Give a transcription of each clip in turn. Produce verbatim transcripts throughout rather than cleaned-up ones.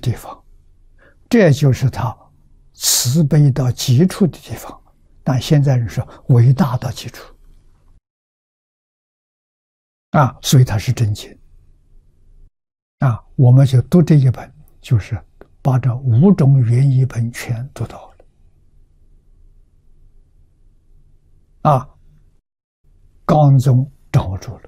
地方，这就是他慈悲到极处的地方。但现在人说伟大到极处啊，所以它是真经啊。我们就读这一本，就是把这五种原译本全读到了啊，刚宗掌握住了。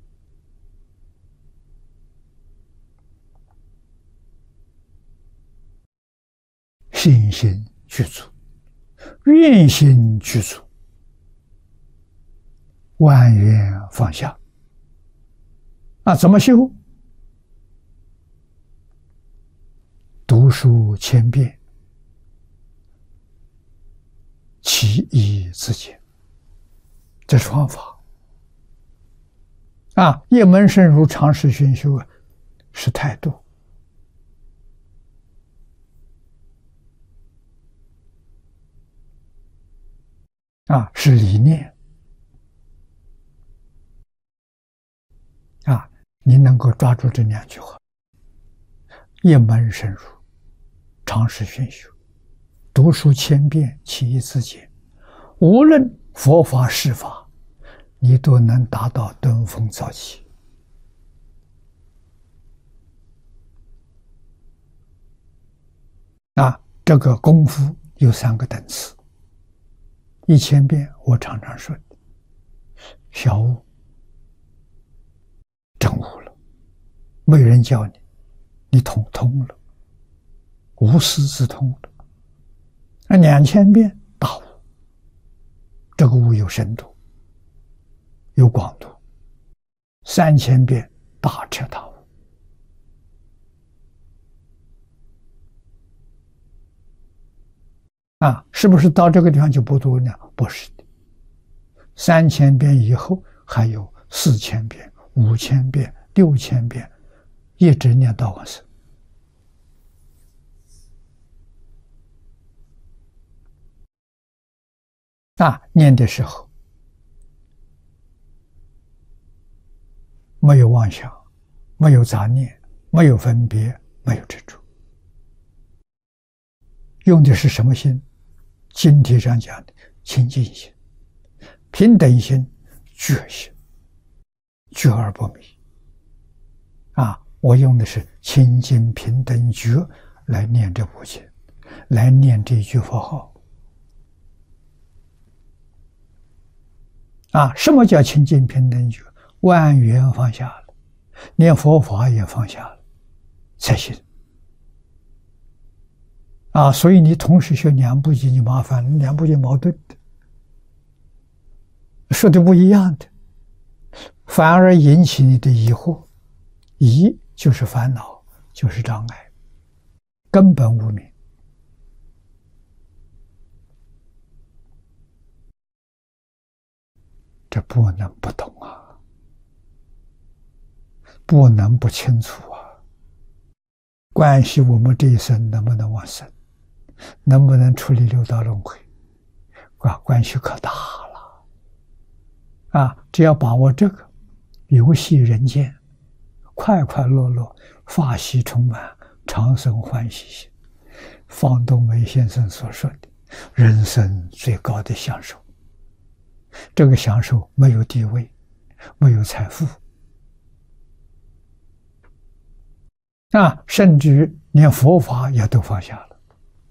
信心具足，愿心具足，万缘放下啊！怎么修？读书千遍，其义自见，这是方法啊！一门深入，常识熏修啊，是态度。啊，是理念啊！你能够抓住这两句话：一门深入，常识熏修，读书千遍，其义自见。无论佛法是法，你都能达到登峰造极啊！这个功夫有三个等次。一千遍，我常常说，小悟、真悟了，没人教你，你通通了，无师自通了。那两千遍，大悟，这个悟有深度，有广度。三千遍，大彻大悟。啊，是不是到这个地方就不读呢？不是的，三千遍以后还有四千遍、五千遍、六千遍，一直念到往生。啊，念的时候没有妄想，没有杂念，没有分别，没有执着，用的是什么心？经题上讲的清净心、平等心、觉心，觉而不迷啊！我用的是清净平等觉来念这部经，来念这一句佛号啊！什么叫清净平等觉？万缘放下了，连佛法也放下了，才行啊！所以你同时学两部经，你麻烦了，两部经矛盾的，说的不一样的，反而引起你的疑惑。疑就是烦恼，就是障碍，根本无明。这不能不懂啊，不能不清楚啊，关系我们这一生能不能往生，能不能处理六道轮回，啊，关系可大了啊！只要把握这个，游戏人间，快快乐乐，法喜充满，长生欢喜心，方东梅先生所说的人生最高的享受。这个享受没有地位，没有财富啊，甚至于连佛法也都放下了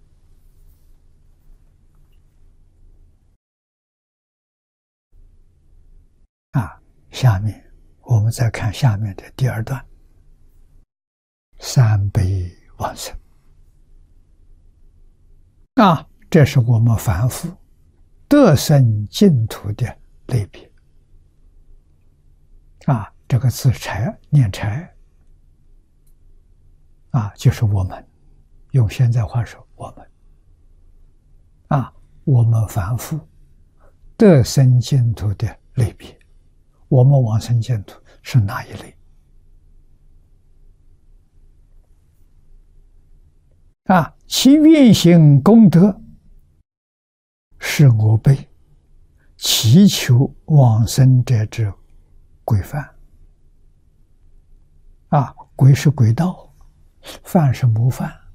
啊。下面我们再看下面的第二段，三悲往生啊，这是我们凡夫得生净土的类别啊，这个字财念财啊，就是我们用现在话说，我们啊，我们凡夫得生净土的类别，我们往生净土是哪一类啊？其愿行功德是我辈祈求往生者之规范啊，轨是轨道犯是模范，